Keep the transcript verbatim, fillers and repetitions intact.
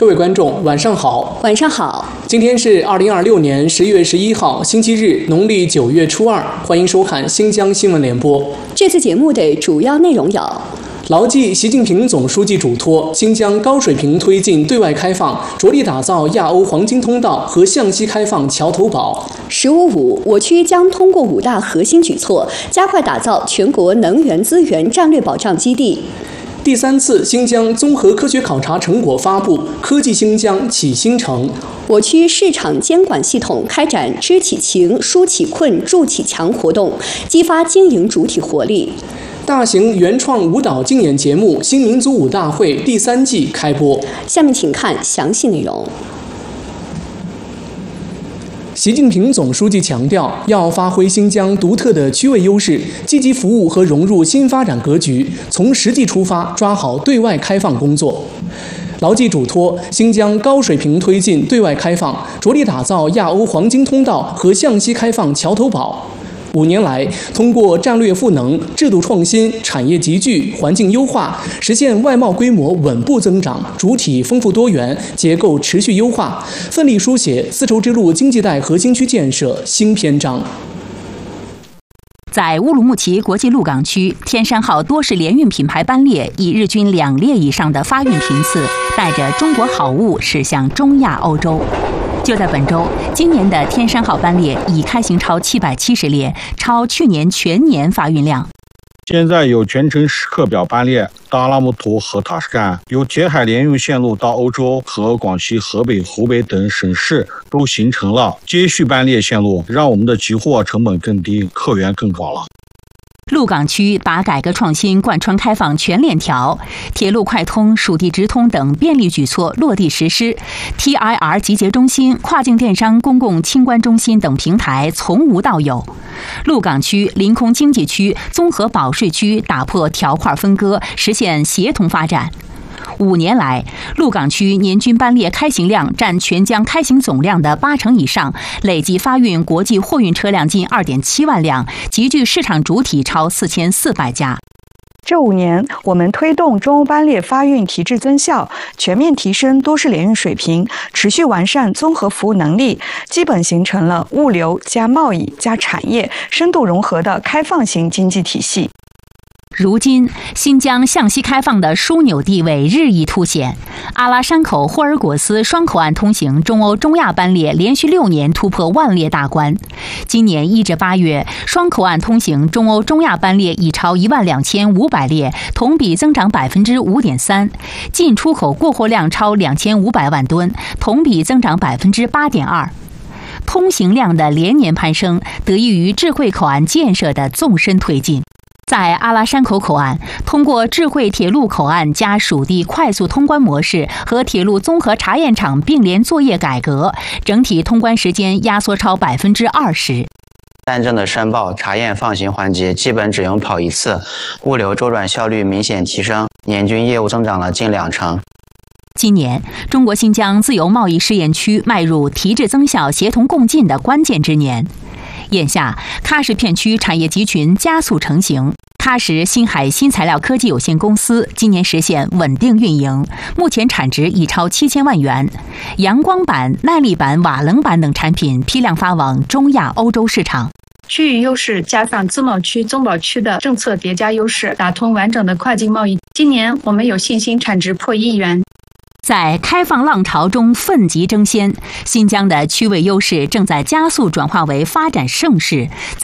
各位观众，晚上好。 晚上好。 今天是二零二六年十月十一号，星期日，农历九月初二。欢迎收看新疆新闻联播。 这次节目的主要内容有： 牢记习近平总书记嘱托，新疆高水平推进对外开放，着力打造亚欧黄金通道和向西开放桥头堡。 十五五，我区将通过五大核心举措，加快打造全国能源资源战略保障基地。 第三次新疆综合科学考察成果发布，科技新疆启新城。 我区市场监管系统开展知启情、疏启困、助启强活动，激发经营主体活力。 大型原创舞蹈竞演节目《新民族舞大会》第三季开播。 下面请看详细内容。 习近平总书记强调，要发挥新疆独特的区位优势，积极服务和融入新发展格局，从实际出发，抓好对外开放工作。牢记嘱托，新疆高水平推进对外开放，着力打造亚欧黄金通道和向西开放桥头堡。五年来，通过战略赋能、制度创新、产业集聚、环境优化，实现外贸规模稳步增长，主体丰富多元，结构持续优化，奋力书写丝绸之路经济带核心区建设新篇章。 在乌鲁木齐国际陆港区，天山号多式联运品牌班列以日均两列以上的发运频次，带着中国好物驶向中亚欧洲。就在本周，今年的天山号班列已开行超七百七十列，超去年全年发运量。 现在有全程时刻表班列到阿拉木图和塔什干，有铁海联运线路到欧洲和广西、河北、湖北等省市都形成了接续班列线路，让我们的集货成本更低，客源更广了。 陆港区把改革创新贯穿开放全链条，铁路快通、属地直通等便利举措落地实施 ，T I R 集结中心、跨境电商公共清关中心等平台从无到有。陆港区临空经济区、综合保税区打破条块分割，实现协同发展。五年来，陆港区年均班列开行量占全疆开行总量的八成以上，累计发运国际货运车辆近二点七万辆，集聚市场主体超四千四百家。 这五年，我们推动中欧班列发运提质增效，全面提升多式联运水平，持续完善综合服务能力，基本形成了物流加贸易加产业深度融合的开放型经济体系。 如今，新疆向西开放的枢纽地位日益凸显。阿拉山口霍尔果斯双口岸通行中欧中亚班列连续六年突破万列大关。今年一至八月，双口岸通行中欧中亚班列已超一万两千五百列，同比增长百分之五点三；进出口过货量超两千五百万吨，同比增长百分之八点二。通行量的连年攀升，得益于智慧口岸建设的纵深推进。在阿拉山口口岸，通过智慧铁路口岸加属地快速通关模式和铁路综合查验场并联作业改革，整体通关时间压缩超百分之二十。 单证的申报、查验、放行环节基本只用跑一次，物流周转效率明显提升，年均业务增长了近两成。 今年，中国新疆自由贸易试验区迈入提质增效、协同共进的关键之年。眼下，喀什片区产业集群加速成型。喀什新海新材料科技有限公司今年实现稳定运营，目前产值已超七千万元。阳光板、耐力板、瓦楞板等产品批量发往中亚、欧洲市场。 区域优势加上自贸区、综保区的政策叠加优势，打通完整的跨境贸易。今年我们有信心产值破亿元。 在开放浪潮中奋楫争先，新疆的区位优势正在加速转化为发展盛世。